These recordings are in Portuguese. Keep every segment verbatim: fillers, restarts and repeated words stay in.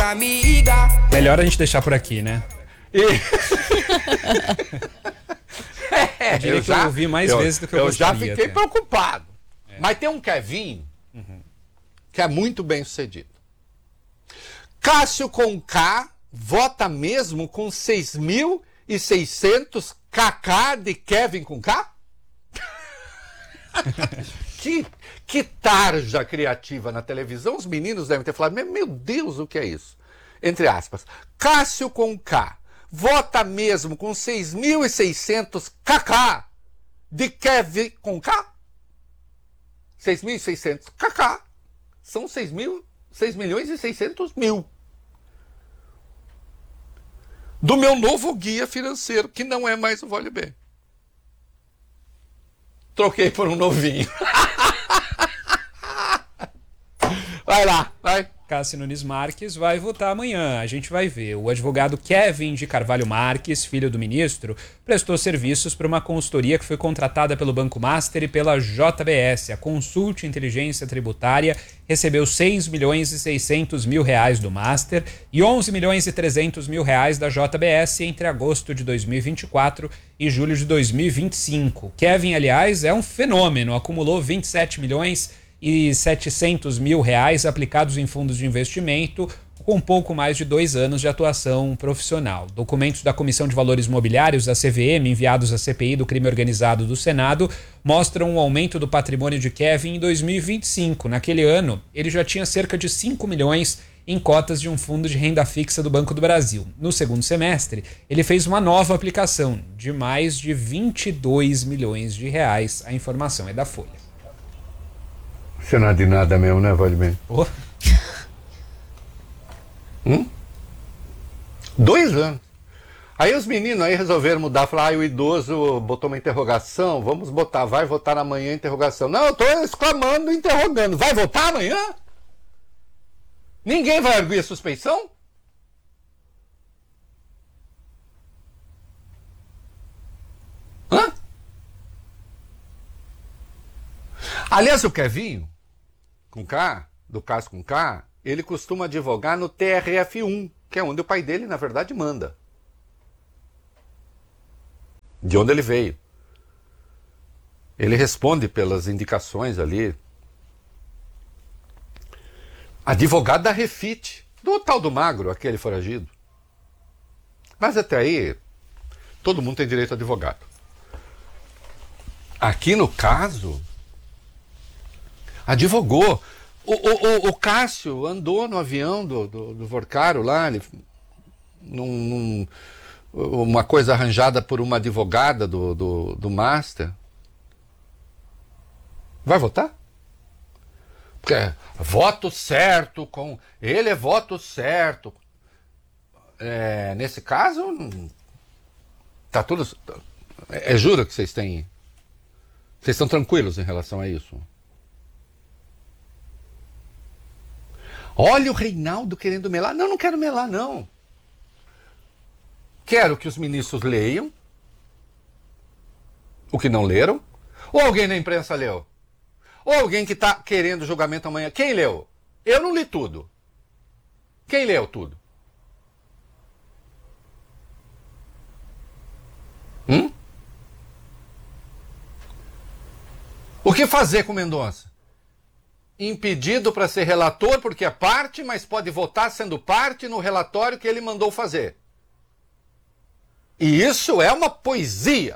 amiga. Melhor a gente deixar por aqui, né? E... é, eu, eu já ouvi mais eu, vezes do que eu, eu gostaria. Eu já fiquei até. preocupado. É. Mas tem um Kevin uhum. que é muito bem sucedido. Cássio com K vota mesmo com seis mil e seiscentos kk de Kevin com K? que, que tarja criativa na televisão. Os meninos devem ter falado, meu Deus, o que é isso? Entre aspas, Cássio com K vota mesmo com seis mil e seiscentos kk de Kevin com K? seis mil e seiscentos kk são seis milhões e seiscentos mil. Do meu novo guia financeiro, que não é mais o Vale Bem. Troquei por um novinho. Vai lá, vai. Cássio Nunes Marques vai votar amanhã. A gente vai ver. O advogado Kevin de Carvalho Marques, filho do ministro, prestou serviços para uma consultoria que foi contratada pelo Banco Master e pela J B S. A Consult Inteligência Tributária recebeu seis milhões e seiscentos mil reais do Master e onze milhões e trezentos mil reais da J B S entre agosto de dois mil e vinte e quatro e julho de dois mil e vinte e cinco. Kevin, aliás, é um fenômeno. Acumulou vinte e sete milhões e setecentos mil reais aplicados em fundos de investimento, com pouco mais de dois anos de atuação profissional. Documentos da Comissão de Valores Mobiliários, a C V M, enviados à C P I do Crime Organizado do Senado, mostram um aumento do patrimônio de Kevin em dois mil e vinte e cinco. Naquele ano, ele já tinha cerca de cinco milhões em cotas de um fundo de renda fixa do Banco do Brasil. No segundo semestre, ele fez uma nova aplicação de mais de vinte e dois milhões de reais. A informação é da Folha. Você não é de nada mesmo, né, Vale Bem? Oh. Hum? Dois anos. Aí os meninos aí resolveram mudar, falaram, ah, o idoso botou uma interrogação, vamos botar, vai votar amanhã interrogação. Não, eu tô exclamando, interrogando. Vai votar amanhã? Ninguém vai arguir a suspeição? Hã? Aliás, o Kevinho, com K, do Cássio com K, ele costuma advogar no T R F um, que é onde o pai dele, na verdade, manda. De onde ele veio. Ele responde pelas indicações ali. Advogado da Refit, do tal do Magro, aquele foragido. Mas até aí, todo mundo tem direito a advogado. Aqui no caso, advogou. O, o, o, o Cássio andou no avião do, do, do Vorcaro lá, ele, num, num, uma coisa arranjada por uma advogada do, do, do Master. Vai votar? Porque é voto certo, com ele é voto certo. É, nesse caso, tá tudo. É, é juro que vocês têm. Vocês estão tranquilos em relação a isso? Olha o Reinaldo querendo melar. Não, não quero melar, não. Quero que os ministros leiam o que não leram. Ou alguém na imprensa leu. Ou alguém que está querendo julgamento amanhã. Quem leu? Eu não li tudo. Quem leu tudo? Hum? O que fazer com Mendonça? Impedido para ser relator porque é parte, mas pode votar sendo parte no relatório que ele mandou fazer. E isso é uma poesia.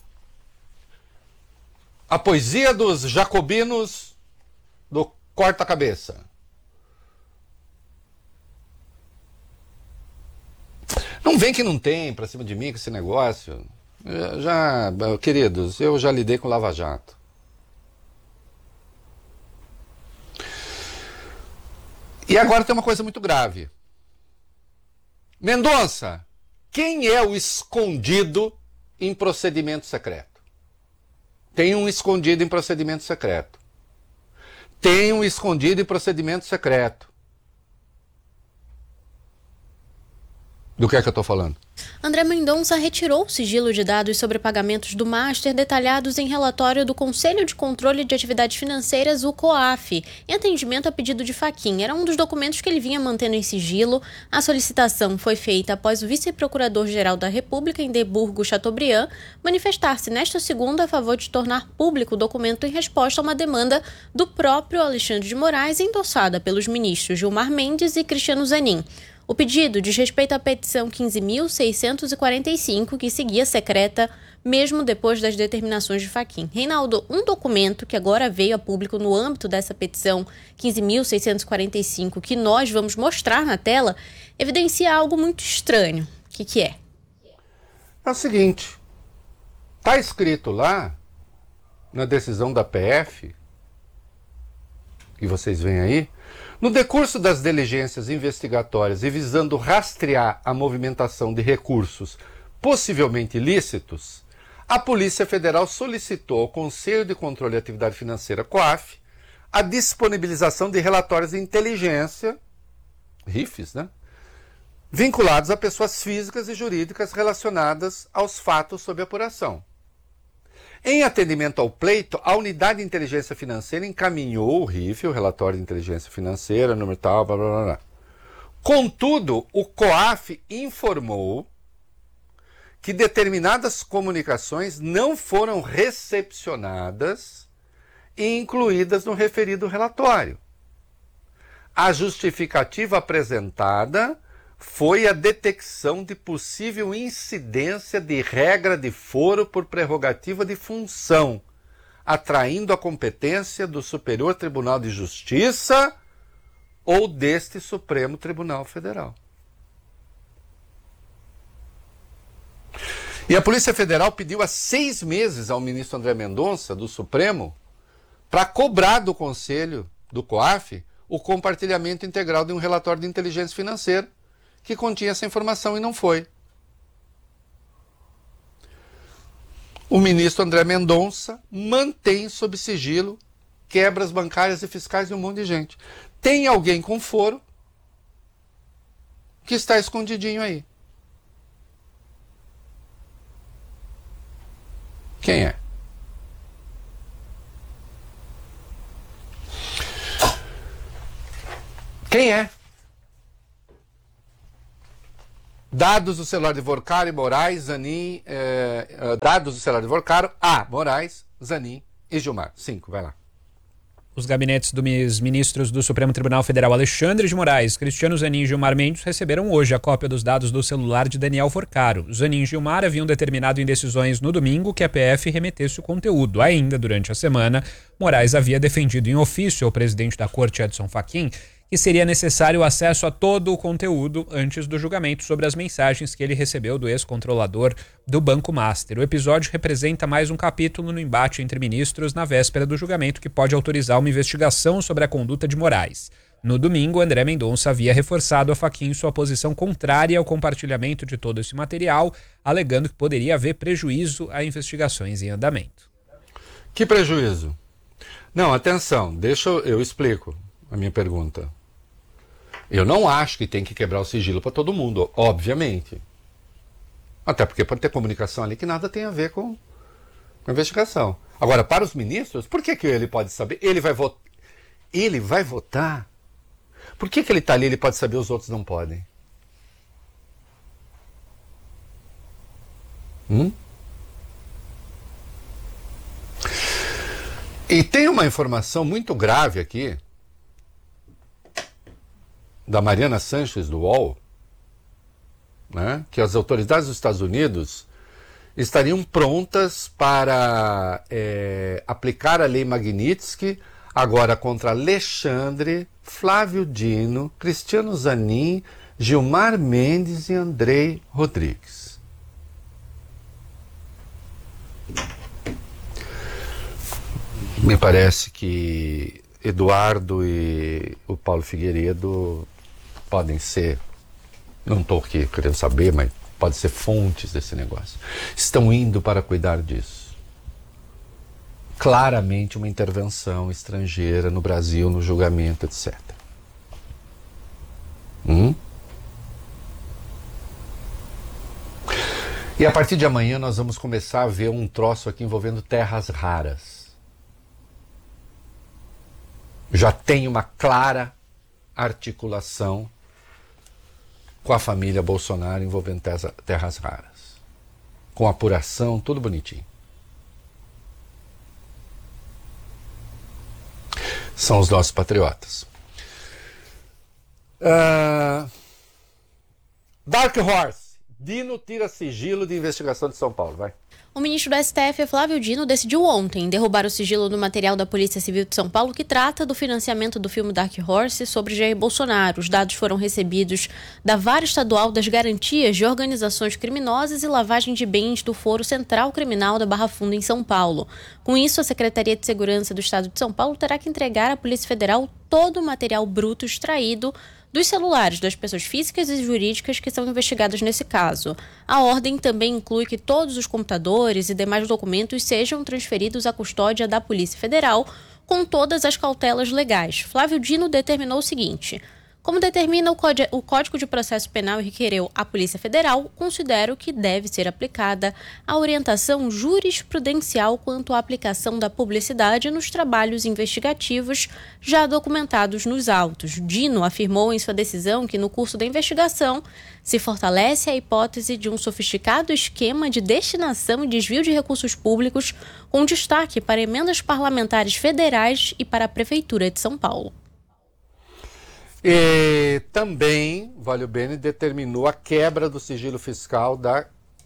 A poesia dos jacobinos do corta-cabeça. Não vem que não tem pra cima de mim com esse negócio. Eu já, queridos, eu já lidei com Lava Jato. E agora tem uma coisa muito grave. Mendonça, quem é o escondido em procedimento secreto? Tem um escondido em procedimento secreto. Tem um escondido em procedimento secreto. Do que é que eu estou falando? André Mendonça retirou o sigilo de dados sobre pagamentos do Master detalhados em relatório do Conselho de Controle de Atividades Financeiras, o COAF, em atendimento a pedido de Fachin. Era um dos documentos que ele vinha mantendo em sigilo. A solicitação foi feita após o vice-procurador-geral da República, Indeburgo Chateaubriand, manifestar-se nesta segunda a favor de tornar público o documento em resposta a uma demanda do próprio Alexandre de Moraes, endossada pelos ministros Gilmar Mendes e Cristiano Zanin. O pedido diz respeito à petição quinze mil seiscentos e quarenta e cinco, que seguia secreta mesmo depois das determinações de Fachin. Reinaldo, um documento que agora veio a público no âmbito dessa petição quinze mil seiscentos e quarenta e cinco, que nós vamos mostrar na tela, evidencia algo muito estranho. O que, que é? É o seguinte, está escrito lá, na decisão da P F, que vocês veem aí, no decurso das diligências investigatórias e visando rastrear a movimentação de recursos possivelmente ilícitos, a Polícia Federal solicitou ao Conselho de Controle de Atividade Financeira, COAF, a disponibilização de relatórios de inteligência, R I Fs, né? Vinculados a pessoas físicas e jurídicas relacionadas aos fatos sob apuração. Em atendimento ao pleito, a Unidade de Inteligência Financeira encaminhou o R I F, o Relatório de Inteligência Financeira, número tal, blá, blá, blá. Contudo, o COAF informou que determinadas comunicações não foram recepcionadas e incluídas no referido relatório. A justificativa apresentada foi a detecção de possível incidência de regra de foro por prerrogativa de função, atraindo a competência do Superior Tribunal de Justiça ou deste Supremo Tribunal Federal. E a Polícia Federal pediu há seis meses ao ministro André Mendonça, do Supremo, para cobrar do Conselho, do COAF, o compartilhamento integral de um relatório de inteligência financeira que continha essa informação e não foi. O ministro André Mendonça mantém sob sigilo quebras bancárias e fiscais de um monte de gente. Tem alguém com foro que está escondidinho aí. Quem é? Quem é? Dados do celular de Vorcaro e Moraes, Zanin, eh, eh, dados do celular de Vorcaro, A, Moraes, Zanin e Gilmar. Cinco, vai lá. Os gabinetes dos ministros do Supremo Tribunal Federal Alexandre de Moraes, Cristiano Zanin e Gilmar Mendes receberam hoje a cópia dos dados do celular de Daniel Vorcaro. Zanin e Gilmar haviam determinado em decisões no domingo que a P F remetesse o conteúdo. Ainda durante a semana, Moraes havia defendido em ofício ao presidente da Corte, Edson Fachin, que seria necessário o acesso a todo o conteúdo antes do julgamento sobre as mensagens que ele recebeu do ex-controlador do Banco Master. O episódio representa mais um capítulo no embate entre ministros na véspera do julgamento que pode autorizar uma investigação sobre a conduta de Moraes. No domingo, André Mendonça havia reforçado a Fachin sua posição contrária ao compartilhamento de todo esse material, alegando que poderia haver prejuízo a investigações em andamento. Que prejuízo? Não, atenção, deixa eu, eu explico a minha pergunta. Eu não acho que tem que quebrar o sigilo para todo mundo, obviamente. Até porque pode ter comunicação ali que nada tem a ver com a investigação. Agora, para os ministros, por que, que ele pode saber? Ele vai votar. Ele vai votar? Por que, que ele está ali e ele pode saber e os outros não podem? Hum? E tem uma informação muito grave aqui, da Mariana Sanches, do U O L, né, que as autoridades dos Estados Unidos estariam prontas para é, aplicar a lei Magnitsky agora contra Alexandre, Flávio Dino, Cristiano Zanin, Gilmar Mendes e Andrei Rodrigues. Me parece que Eduardo e o Paulo Figueiredo podem ser, não estou aqui querendo saber, mas pode ser fontes desse negócio. Estão indo para cuidar disso. Claramente uma intervenção estrangeira no Brasil, no julgamento, etcétera. Hum? E a partir de amanhã nós vamos começar a ver um troço aqui envolvendo terras raras. Já tem uma clara articulação com a família Bolsonaro envolvendo terras raras. Com apuração, tudo bonitinho. São os nossos patriotas. Uh... Dark Horse. Dino tira sigilo de investigação de São Paulo. Vai. O ministro do S T F, Flávio Dino, decidiu ontem derrubar o sigilo do material da Polícia Civil de São Paulo que trata do financiamento do filme Dark Horse sobre Jair Bolsonaro. Os dados foram recebidos da Vara Estadual das Garantias de Organizações Criminosas e Lavagem de Bens do Foro Central Criminal da Barra Funda, em São Paulo. Com isso, a Secretaria de Segurança do Estado de São Paulo terá que entregar à Polícia Federal todo o material bruto extraído dos celulares das pessoas físicas e jurídicas que são investigadas nesse caso. A ordem também inclui que todos os computadores e demais documentos sejam transferidos à custódia da Polícia Federal com todas as cautelas legais. Flávio Dino determinou o seguinte: como determina o Código de Processo Penal e requereu à Polícia Federal, considero que deve ser aplicada a orientação jurisprudencial quanto à aplicação da publicidade nos trabalhos investigativos já documentados nos autos. Dino afirmou em sua decisão que, no curso da investigação, se fortalece a hipótese de um sofisticado esquema de destinação e desvio de recursos públicos, com destaque para emendas parlamentares federais e para a Prefeitura de São Paulo. E também, Valio Bene determinou a quebra do sigilo fiscal da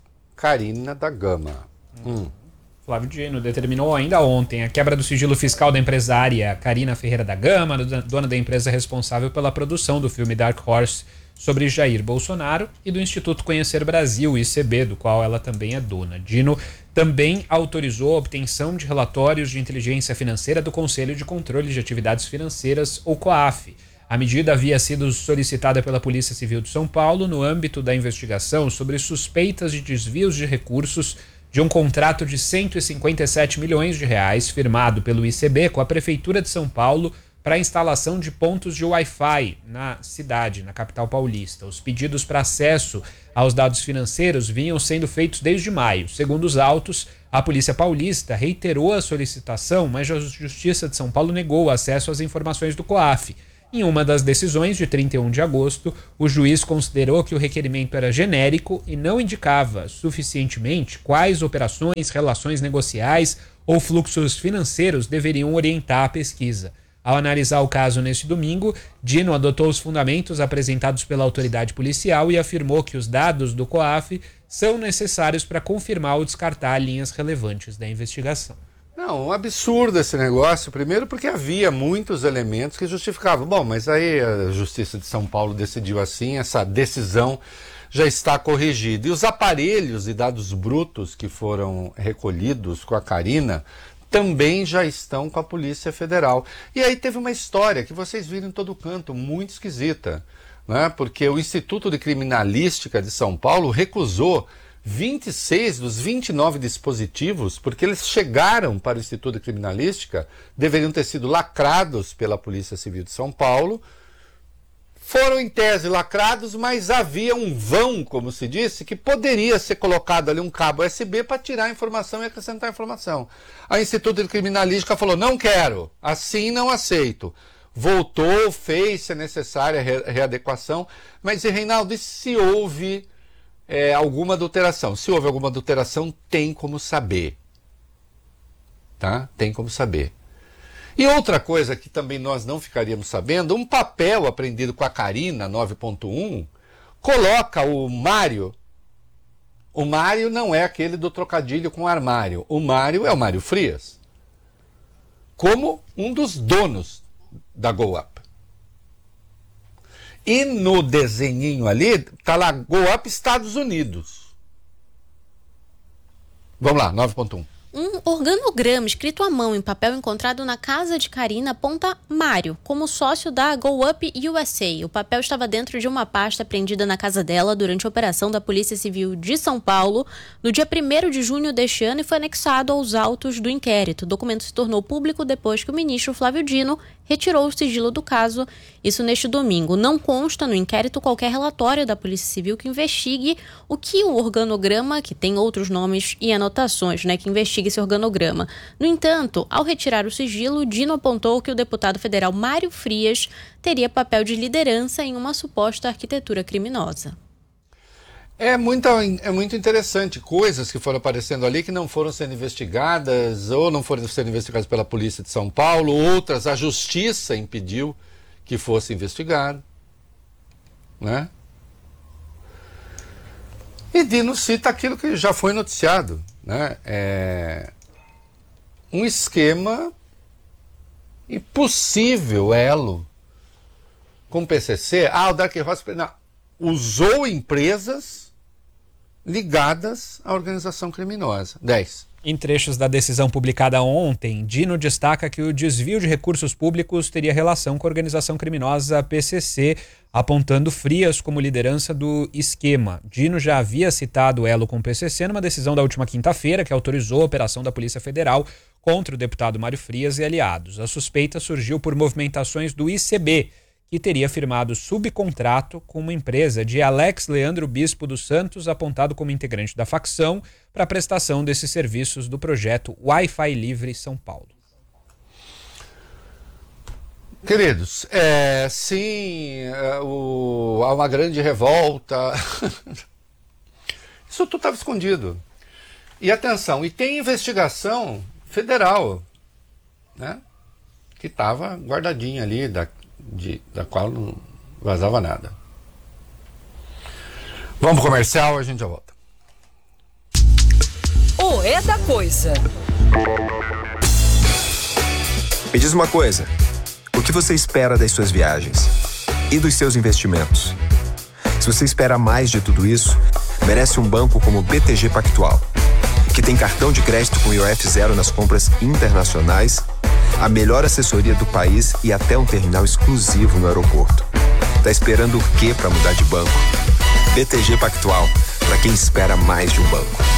Carina da Gama. Hum. Flávio Dino determinou ainda ontem a quebra do sigilo fiscal da empresária Carina Ferreira da Gama, dona da empresa responsável pela produção do filme Dark Horse sobre Jair Bolsonaro, e do Instituto Conhecer Brasil, I C B, do qual ela também é dona. Dino também autorizou a obtenção de relatórios de inteligência financeira do Conselho de Controle de Atividades Financeiras, ou COAF. A medida havia sido solicitada pela Polícia Civil de São Paulo no âmbito da investigação sobre suspeitas de desvios de recursos de um contrato de cento e cinquenta e sete milhões de reais firmado pelo I C B com a Prefeitura de São Paulo para a instalação de pontos de Wi-Fi na cidade, na capital paulista. Os pedidos para acesso aos dados financeiros vinham sendo feitos desde maio. Segundo os autos, a Polícia Paulista reiterou a solicitação, mas a Justiça de São Paulo negou o acesso às informações do COAF. Em uma das decisões, de trinta e um de agosto, o juiz considerou que o requerimento era genérico e não indicava suficientemente quais operações, relações negociais ou fluxos financeiros deveriam orientar a pesquisa. Ao analisar o caso neste domingo, Dino adotou os fundamentos apresentados pela autoridade policial e afirmou que os dados do COAF são necessários para confirmar ou descartar linhas relevantes da investigação. Não, um absurdo esse negócio, primeiro porque havia muitos elementos que justificavam. Bom, mas aí a Justiça de São Paulo decidiu assim, essa decisão já está corrigida. E os aparelhos e dados brutos que foram recolhidos com a Carina também já estão com a Polícia Federal. E aí teve uma história que vocês viram em todo canto, muito esquisita, né? Porque o Instituto de Criminalística de São Paulo recusou vinte e seis dos vinte e nove dispositivos, porque eles chegaram para o Instituto de Criminalística, deveriam ter sido lacrados pela Polícia Civil de São Paulo, foram em tese lacrados, mas havia um vão, como se disse, que poderia ser colocado ali um cabo U S B para tirar a informação e acrescentar a informação. A Instituto de Criminalística falou, não quero, assim não aceito. Voltou, fez, se necessária, a readequação, mas, Reinaldo, e se houve É, alguma adulteração? Se houve alguma adulteração, tem como saber. Tá? Tem como saber. E outra coisa que também nós não ficaríamos sabendo, um papel aprendido com a Carina nove ponto um coloca o Mário. O Mário não é aquele do trocadilho com armário. O Mário é o Mário Frias, como um dos donos da GoUp. E no desenhinho ali, está lá, GoUp Estados Unidos. Vamos lá, nove ponto um. Um organograma escrito à mão em papel encontrado na casa de Karina aponta Mário como sócio da Go Up U S A. O papel estava dentro de uma pasta apreendida na casa dela durante a operação da Polícia Civil de São Paulo no dia primeiro de junho deste ano e foi anexado aos autos do inquérito. O documento se tornou público depois que o ministro Flávio Dino retirou o sigilo do caso, isso neste domingo. Não consta no inquérito qualquer relatório da Polícia Civil que investigue o que o organograma, que tem outros nomes e anotações, né, que investigue esse organograma. No entanto, ao retirar o sigilo, Dino apontou que o deputado federal Mário Frias teria papel de liderança em uma suposta arquitetura criminosa. É muito, é muito interessante, coisas que foram aparecendo ali que não foram sendo investigadas ou não foram sendo investigadas pela Polícia de São Paulo, outras a Justiça impediu que fosse investigado, né? E Dino cita aquilo que já foi noticiado, né? É um esquema e possível elo com o P C C. Ah, o Dark Hospital não, usou empresas ligadas à organização criminosa. dez. Em trechos da decisão publicada ontem, Dino destaca que o desvio de recursos públicos teria relação com a organização criminosa P C C, apontando Frias como liderança do esquema. Dino já havia citado o elo com o P C C numa decisão da última quinta-feira que autorizou a operação da Polícia Federal contra o deputado Mário Frias e aliados. A suspeita surgiu por movimentações do I C B, que teria firmado subcontrato com uma empresa de Alex Leandro Bispo dos Santos, apontado como integrante da facção, para a prestação desses serviços do projeto Wi-Fi Livre São Paulo. Queridos, é, sim, é, o, há uma grande revolta. Isso tudo estava escondido. E atenção, e tem investigação federal, né, que estava guardadinha ali, da De, da qual não vazava nada. Vamos pro comercial, a gente já volta. O É da Coisa. Me diz uma coisa, o que você espera das suas viagens e dos seus investimentos? Se você espera mais de tudo isso, merece um banco como o B T G Pactual, que tem cartão de crédito com I O F zero nas compras internacionais, a melhor assessoria do país e até um terminal exclusivo no aeroporto. Tá esperando o quê para mudar de banco? B T G Pactual, para quem espera mais de um banco.